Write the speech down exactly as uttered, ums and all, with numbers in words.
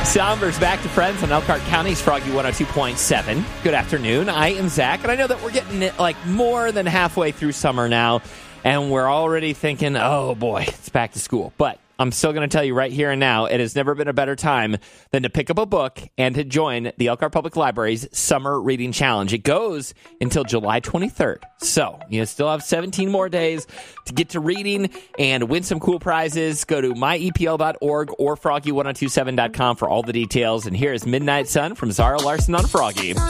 Sombers back to friends on Elkhart County's Froggy one oh two point seven. Good afternoon. I am Zach, and I know that we're getting it like more than halfway through summer now, and we're already thinking, oh boy, it's back to school. But I'm still going to tell you right here and now, it has never been a better time than to pick up a book and to join the Elkhart Public Library's Summer Reading Challenge. It goes until July twenty-third. So you still have seventeen more days to get to reading and win some cool prizes. Go to my e p l dot org or froggy ten twenty-seven dot com for all the details. And here is Midnight Sun from Zara Larson on Froggy.